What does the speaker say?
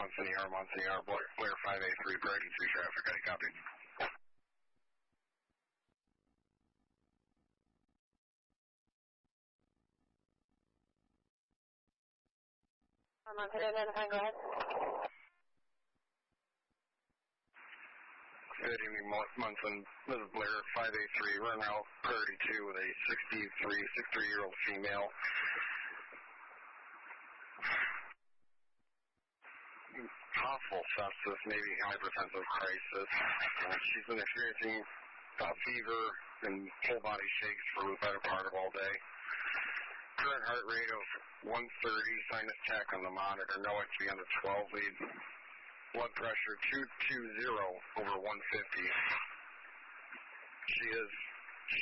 Munson ER, Blair 5A3, Brighton 2 traffic, I copy. Munson, identifying, go ahead. Good evening, Munson. This is Blair 5A3. We're now Priority 2 with a 63-year-old female. Possible sepsis, maybe hypertensive crisis. She's been experiencing fever and full body shakes for the better part of all day. Current heart rate of 130, sinus check on the monitor, no XV under 12 lead. Blood pressure 220 over 150. She is